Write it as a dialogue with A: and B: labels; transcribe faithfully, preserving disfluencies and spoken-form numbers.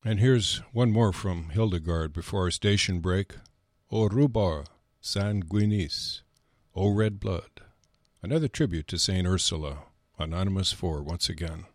A: And here's one more from Hildegard before our station break. O rubor sanguinis, O red blood. Another tribute to Saint Ursula. Anonymous four once again.